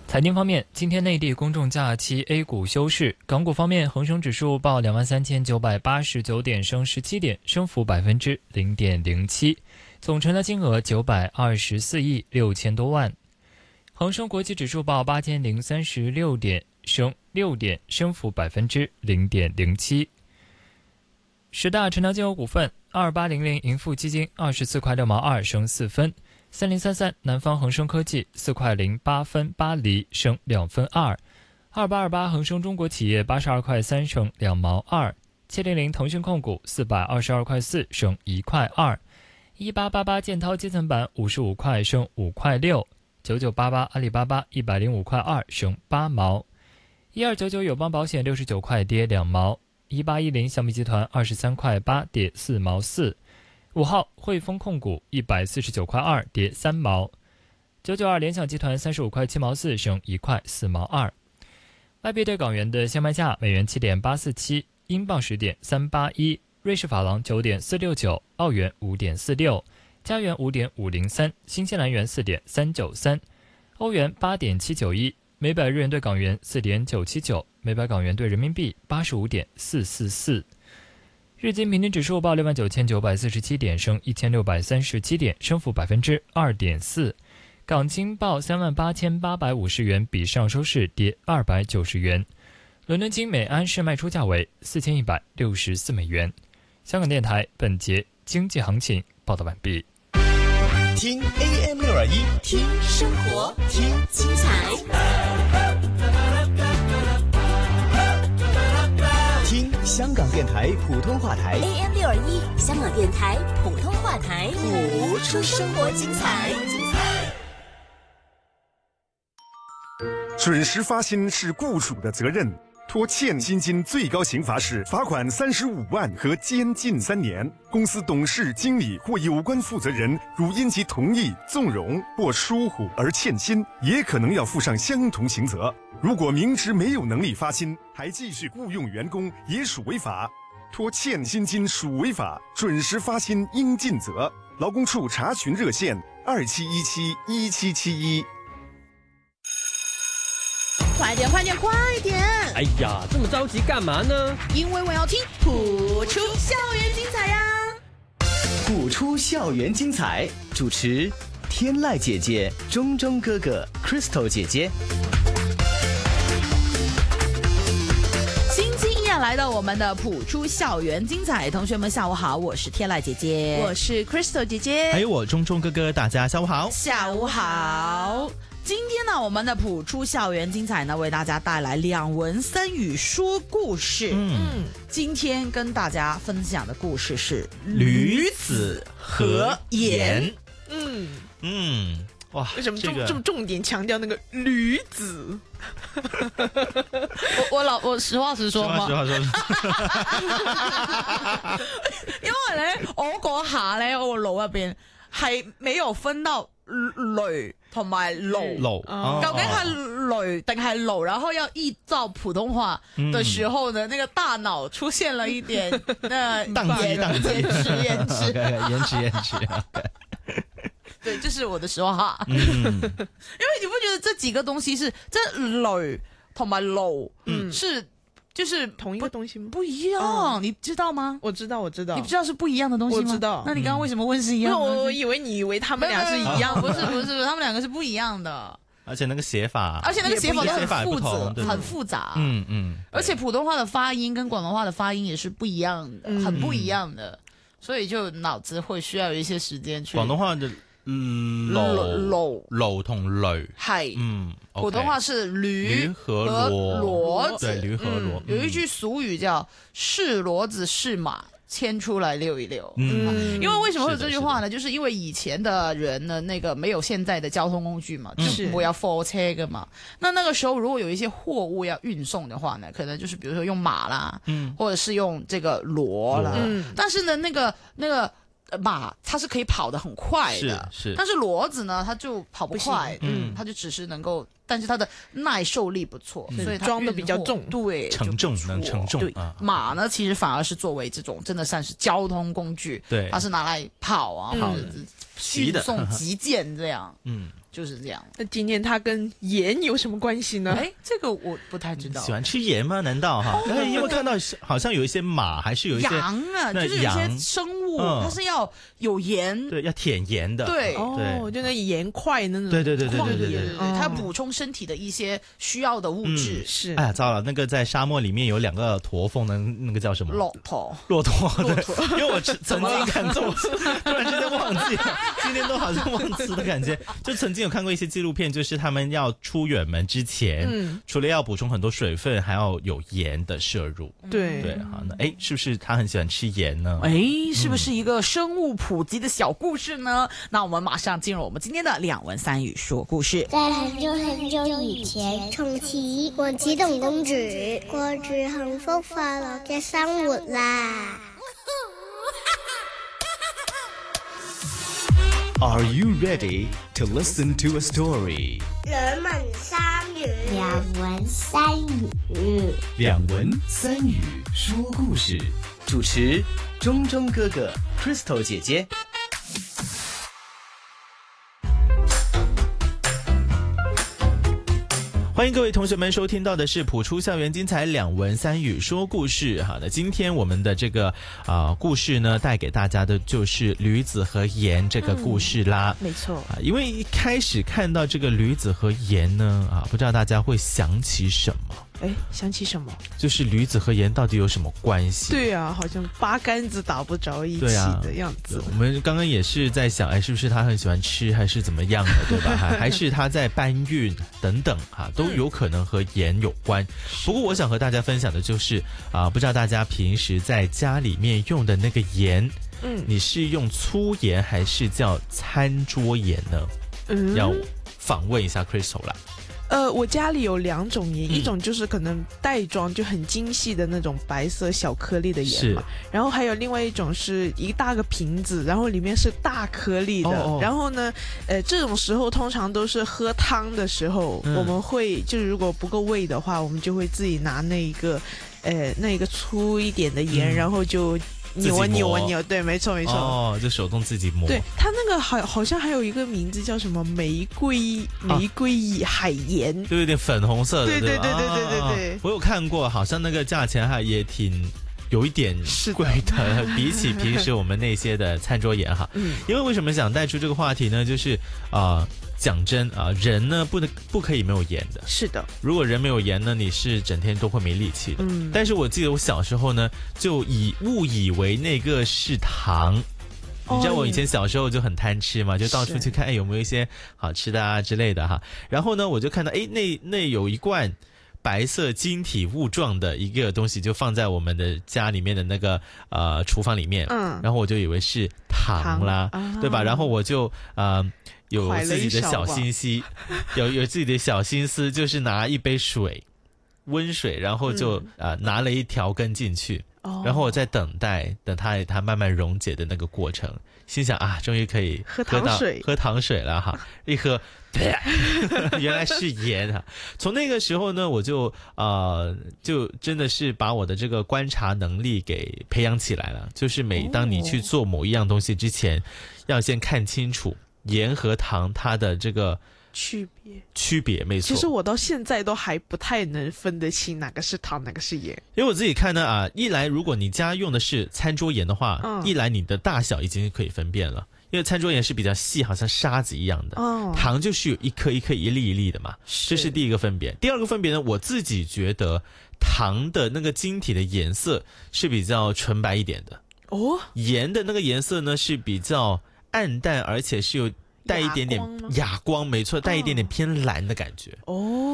财经方面，今天内地公众假期 A 股休市。港股方面，恒生指数报23,989点，升17点，升幅0.07%，总成交金额924亿6千多万。恒生国际指数报8036点，升6点，升幅0.07%。十大成交金额股份：2800盈富基金24块6毛2，升4分；3033南方恒生科技4块08分8厘，升2分2；2828恒生中国企业82块3，升2毛2；700腾讯控股422块4，升1块2；1888建滔基层板55块，升5块6；9988阿里巴巴105块2，升8毛；1299友邦保险69块，跌2毛；1810小米集团23块8，跌4毛4；5号汇丰控股149块2，跌3毛；992联想集团35块7毛4，升1块4毛2。外币对港元的现卖价：美元7.847，英镑10.381，瑞士法郎9.469，澳元5.46，加元5.503，新西兰元4.393，欧元8.791，每百日元对港元4.979，每百港元对人民币85.444。日经平均指数报69,947点，升1637点，升幅2.4%。港金报38,850元，比上收市跌290元。伦敦金每安士卖出价为4164美元。香港电台本节经济行情报道完毕。 听 AM621， 听生活，听精彩， 听香港电台普通话台 AM621，香港电台普通话台， 谱出生活精彩。 准时发薪是雇主的责任，拖欠薪金最高刑罚是罚款35万和监禁3年。公司董事、经理或有关负责人如因其同意、纵容或疏忽而欠薪，也可能要负上相同刑责。如果明知没有能力发薪，还继续雇用员工，也属违法。拖欠薪金属违法，准时发薪应尽责。劳工处查询热线27171771。 快点快点快点！ 哎呀，这么着急干嘛呢？ 因为我要听谱出校园精彩呀！ 谱出校园精彩，主持天籁姐姐、钟钟哥哥、Crystal 姐姐。 星期一来到我们的谱出校园精彩，同学们下午好，我是天籁姐姐， 我是 Crystal 姐姐， 还有我钟钟哥哥，大家下午好。 下午好。今天呢，我们的谱出校园精彩呢，为大家带来两文三语说故事。今天跟大家分享的故事是吕子和言。 哇，为什么这么重点强调那个驴子？ 我实話實說嘛， 實話說。 因為咧，我嗰下咧，我個腦入邊係沒有分到雷同埋爐，究竟係雷定係爐？然後要依照普通話的時候呢，那個大腦出現了一點延遲。对，这是我的实话。因为你不觉得这几个东西是这雷同埋爐是就是同一个东西吗？ 不一样，你知道吗？ 我知道。 你不知道是不一样的东西吗？ 我知道。 那你刚刚为什么问是一样的？ 我以为你以为他们俩是一样， 不是，他们两个是不一样的。 而且那个写法都很复杂。而且普通话的发音跟广东话的发音也是不一样的，很不一样的，所以就脑子会需要有一些時間去。 廣東話的爐同雷係，普通話是驢和骡子， 對，驢和骡。 有一句俗語叫是骡子是馬，牵出來溜一溜。因為為什麼會有這句話呢？就是因為以前的人呢，那個沒有現在的交通工具嘛，就是我要貨車噶嘛。那個時候如果有一些貨物要運送的話呢，可能就是比如說用馬啦，或者是用這個騾啦。但是呢，那個馬它是可以跑得很快的，是，但是骡子呢，它就跑不快，它就只是能夠，但是它的耐受力不錯，所以它裝的比較重， 對， 能承重。 對，馬呢其實反而是作為這種真的算是交通工具，對，它是拿來跑啊，或者急的运送急件这样，就是这样。 那今天它跟盐有什么关系呢？ 哎，这个我不太知道。 喜欢吃盐吗？难道哈？因为看到好像有一些马，还是有一些羊啊，就是有些生物，它是要有盐， 对，要舔盐的。 对， 就那盐块那种。 对， 它补充身体的一些需要的物质。 是。 哎呀，糟了，那个在沙漠里面有2个驼峰的，那个叫什么？ 骆驼。 对，因为我曾经看过，突然之间忘记了，今天都好像忘词的感觉。就曾经有看过一些纪录片，就是他们要出远门之前，除了要补充很多水分，还要有盐的摄入。 对， 好，那是不是他很喜欢吃盐呢？ 是不是一个生物普及的小故事呢？那我们马上进入我们今天的2文3语说故事。 在很久很久以前，從前王子同公主過住幸福快樂嘅生活啦。 Are you ready to listen to a story? 2文3語，2文3語 ，2文3語說故事。主持钟钟哥哥 ，Crystal 姐姐。 欢迎各位同学们收听到的是普出校园精彩2文3语说故事。好，那今天我们的这个故事呢，带给大家的就是驴子和盐这个故事啦。 没错因为一开始看到这个驴子和盐呢，不知道大家会想起什么？ 想起什么？ 就是驴子和盐到底有什么关系？ 对啊，好像八竿子打不着一起的样子。 我们刚刚也是在想，是不是他很喜欢吃，还是怎么样的，对吧？还是他在搬运等等都有可能和盐有关。不过我想和大家分享的就是不知道大家平时在家里面用的那个盐，你是用粗盐还是叫餐桌盐呢？要访问一下 Crystal 啦。 我家里有2种盐，一种就是可能袋装就很精细的那种白色小颗粒的盐嘛，然后还有另外一种是一大个瓶子，然后里面是大颗粒的。然后呢，这种时候通常都是喝汤的时候，我们会就是如果不够味的话，我们就会自己拿那个粗一点的盐，然后就扭，对，没错。 就手动自己磨。 对，它那个好像还有一个名字叫什么玫瑰海盐， 就有点粉红色的。 对。 我有看过，好像那个价钱还也挺有一点贵的，比起平时我们那些的餐桌盐哈。因为为什么想带出这个话题呢？就是讲真人呢不可以没有盐的。 是的， 如果人没有盐呢，你是整天都会没力气的。但是我记得我小时候呢，就误以为那个是糖。你知道我以前小时候就很贪吃嘛，就到处去看有没有一些好吃的之类的哈。然后呢，我就看到那有一罐白色晶体物状的一个东西，就放在我们的家里面的那个厨房里面。然后我就以为是糖啦，对吧？然后我就有自己的小心思，有自己的小心思，就是拿一杯水，温水，然后就拿了一条根进去。然后我在等它慢慢溶解的那个过程，心想终于可以喝糖水了哈！一喝，原来是盐哈！从那个时候呢，我就真的是把我的这个观察能力给培养起来了。就是每当你去做某一样东西之前，要先看清楚盐和糖它的这个区别，没错。 其实我到现在都还不太能分得清哪个是糖，哪个是盐。 因为我自己看呢一来如果你家用的是餐桌盐的话，一来你的大小已经可以分辨了，因为餐桌盐是比较细，好像沙子一样的。糖就是有一颗一颗一粒一粒的嘛，这是第一个分别。第二个分别呢，我自己觉得糖的那个晶体的颜色是比较纯白一点的。盐的那个颜色呢是比较暗淡，而且是有带一点点哑光，没错，带一点点偏蓝的感觉。